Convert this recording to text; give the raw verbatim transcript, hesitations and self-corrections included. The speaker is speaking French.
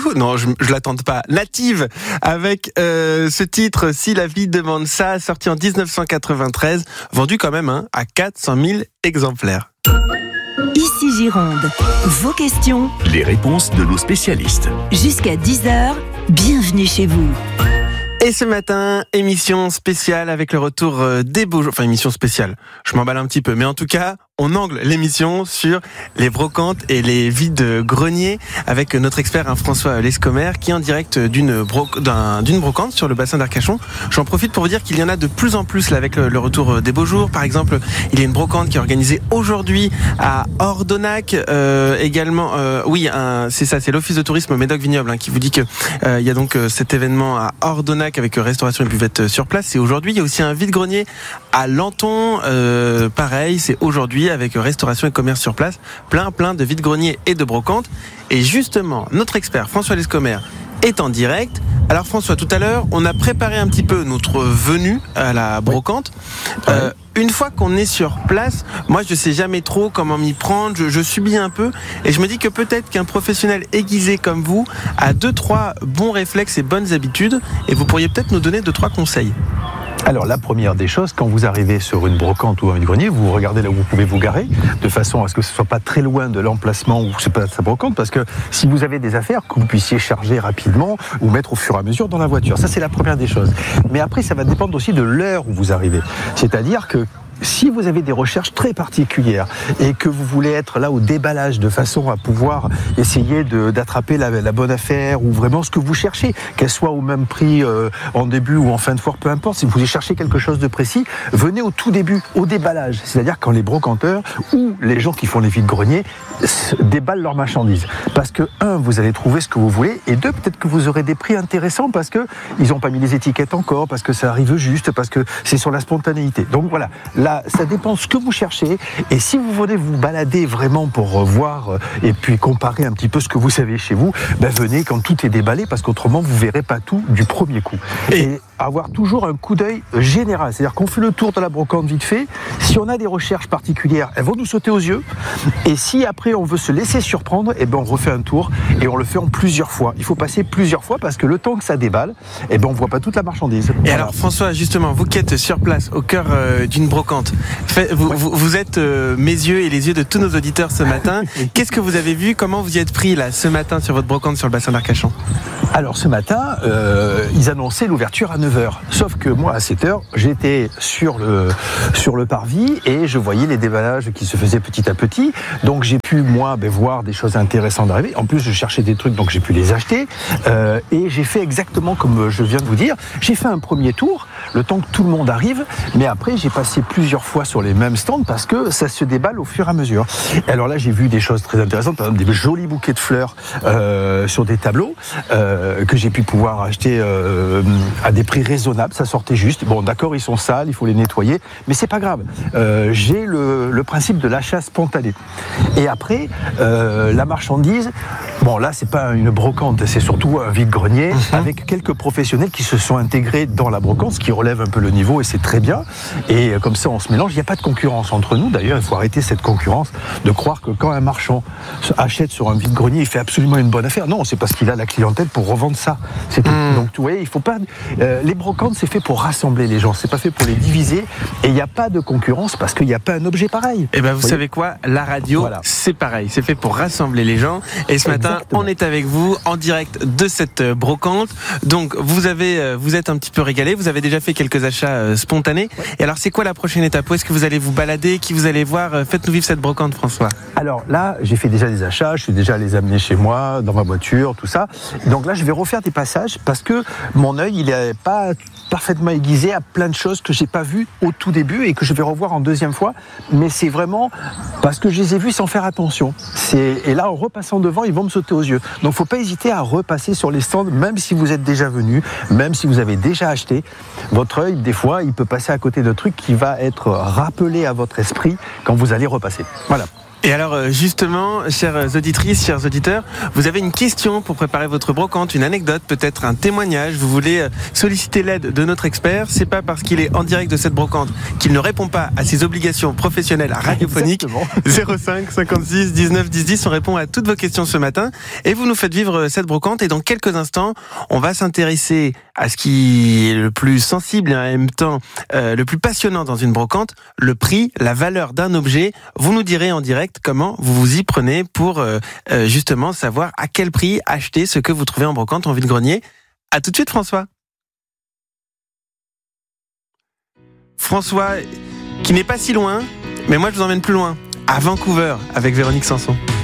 coup, non, je, je l'attends pas. Native, avec euh, ce titre, Si la vie demande ça, sorti en dix-neuf cent quatre-vingt-treize, vendu quand même hein, à quatre cent mille exemplaires. Ici Gironde, vos questions, les réponses de nos spécialistes. Jusqu'à dix heures, bienvenue chez vous. Et ce matin, émission spéciale avec le retour des beaux jours. Enfin, émission spéciale, je m'emballe un petit peu. Mais en tout cas, on angle l'émission sur les brocantes et les vides-greniers avec notre expert hein, François Lescomer qui est en direct d'une, bro- d'un, d'une brocante sur le bassin d'Arcachon. J'en profite pour vous dire qu'il y en a de plus en plus là avec le, le retour des beaux jours. Par exemple, il y a une brocante qui est organisée aujourd'hui à Ordonac. Euh, également, euh, oui, un, c'est ça, c'est l'Office de tourisme Médoc-Vignoble hein, qui vous dit que euh, il y a donc euh, cet événement à Ordonac avec restauration et buvette sur place. Et aujourd'hui, il y a aussi un vide-grenier à Lanton. Euh, pareil, c'est aujourd'hui avec restauration et commerce sur place. Plein, plein de vide-greniers et de brocantes. Et justement, notre expert François Lescomer est en direct. Alors François, tout à l'heure, on a préparé un petit peu notre venue à la brocante. Ouais. Euh, une fois qu'on est sur place, moi je sais jamais trop comment m'y prendre, je, je subis un peu et je me dis que peut-être qu'un professionnel aiguisé comme vous a deux, trois bons réflexes et bonnes habitudes et vous pourriez peut-être nous donner deux, trois conseils. Alors la première des choses, quand vous arrivez sur une brocante ou un vide-grenier, vous regardez là où vous pouvez vous garer, de façon à ce que ce ne soit pas très loin de l'emplacement où c'est pas sa brocante, parce que si vous avez des affaires, que vous puissiez charger rapidement ou mettre au fur et à mesure dans la voiture. Ça c'est la première des choses. Mais après ça va dépendre aussi de l'heure où vous arrivez. C'est-à-dire que si vous avez des recherches très particulières et que vous voulez être là au déballage de façon à pouvoir essayer de, d'attraper la, la bonne affaire ou vraiment ce que vous cherchez, qu'elle soit au même prix euh, en début ou en fin de foire, peu importe, si vous voulez chercher quelque chose de précis, venez au tout début, au déballage. C'est-à-dire quand les brocanteurs ou les gens qui font les vides-greniers déballent leurs marchandises. Parce que, un, vous allez trouver ce que vous voulez et deux, peut-être que vous aurez des prix intéressants parce que ils n'ont pas mis les étiquettes encore, parce que ça arrive juste, parce que c'est sur la spontanéité. Donc voilà, là, ça dépend de ce que vous cherchez. Et si vous venez vous balader vraiment pour voir et puis comparer un petit peu ce que vous savez chez vous, ben venez quand tout est déballé parce qu'autrement vous verrez pas tout du premier coup. Et, et avoir toujours un coup d'œil général. C'est-à-dire qu'on fait le tour de la brocante vite fait. Si on a des recherches particulières, elles vont nous sauter aux yeux. Et si après on veut se laisser surprendre, eh ben on refait un tour et on le fait en plusieurs fois. Il faut passer plusieurs fois parce que le temps que ça déballe, eh ben on voit pas toute la marchandise. Et voilà. alors François, justement, vous qui êtes sur place, au cœur euh, d'une brocante, fait, vous, ouais. vous, vous êtes euh, mes yeux et les yeux de tous nos auditeurs ce matin. Qu'est-ce que vous avez vu? Comment vous y êtes pris là ce matin sur votre brocante sur le bassin d'Arcachon? Alors ce matin, euh, ils annonçaient l'ouverture à neuf heures. Sauf que moi, à sept heures, j'étais sur le, sur le parvis et je voyais les déballages qui se faisaient petit à petit. Donc j'ai pu, moi, ben, voir des choses intéressantes arriver. En plus, je cherchais des trucs, donc j'ai pu les acheter. Euh, et j'ai fait exactement comme je viens de vous dire. J'ai fait un premier tour, le temps que tout le monde arrive. Mais après, j'ai passé plusieurs fois sur les mêmes stands parce que ça se déballe au fur et à mesure. Et alors là, j'ai vu des choses très intéressantes. Par exemple, des jolis bouquets de fleurs euh, sur des tableaux euh, que j'ai pu pouvoir acheter euh, à des prix raisonnables. Ça sortait juste. Bon, d'accord, ils sont sales, il faut les nettoyer, mais c'est pas grave. Euh, j'ai le, le principe de l'achat spontané. Et après, euh, la marchandise, bon là, c'est pas une brocante, c'est surtout un vide-grenier mmh. avec quelques professionnels qui se sont intégrés dans la brocante, ce qui relève un peu le niveau et c'est très bien. Et comme ça, on se mélange. Il n'y a pas de concurrence entre nous. D'ailleurs, il faut arrêter cette concurrence de croire que quand un marchand achète sur un vide-grenier, il fait absolument une bonne affaire. Non, c'est parce qu'il a la clientèle pour revendre ça. C'est tout. Mmh. Donc, tu vois, il faut pas. Euh, les brocantes, c'est fait pour rassembler les gens. C'est pas fait pour les diviser. Et il n'y a pas de concurrence parce qu'il n'y a pas un objet pareil. Et ben, vous, vous savez quoi? La radio, voilà. C'est pareil. C'est fait pour rassembler les gens. Et ce Exactement. matin, on est avec vous en direct de cette brocante. Donc, vous avez, vous êtes un petit peu régalé. Vous avez déjà fait quelques achats spontanés. Ouais. Et alors, c'est quoi la prochaine étape? Où est-ce que vous allez vous balader? Qui vous allez voir? Faites-nous vivre cette brocante, François. Alors là, j'ai fait déjà des achats. Je suis déjà les amener chez moi, dans ma voiture, tout ça. Donc là, je vais refaire des passages parce que mon œil, il n'est pas parfaitement aiguisé à plein de choses que j'ai pas vues au tout début et que je vais revoir en deuxième fois. Mais c'est vraiment parce que je les ai vus sans faire attention. C'est... Et là, en repassant devant, ils vont me sauter aux yeux. Donc, faut pas hésiter à repasser sur les stands, même si vous êtes déjà venu, même si vous avez déjà acheté. Votre œil, des fois, il peut passer à côté de trucs qui va être rappelé à votre esprit quand vous allez repasser. Voilà. Et alors justement, chères auditrices, chers auditeurs, vous avez une question pour préparer votre brocante, une anecdote, peut-être un témoignage, vous voulez solliciter l'aide de notre expert, c'est pas parce qu'il est en direct de cette brocante qu'il ne répond pas à ses obligations professionnelles radiophoniques. zéro cinq cinquante-six dix-neuf dix dix, on répond à toutes vos questions ce matin et vous nous faites vivre cette brocante et dans quelques instants, on va s'intéresser à ce qui est le plus sensible et en même temps euh, le plus passionnant dans une brocante, le prix, la valeur d'un objet. Vous nous direz en direct comment vous vous y prenez pour euh, euh, justement savoir à quel prix acheter ce que vous trouvez en brocante en vide-grenier. À tout de suite François. François qui n'est pas si loin, mais moi je vous emmène plus loin, à Vancouver avec Véronique Sanson.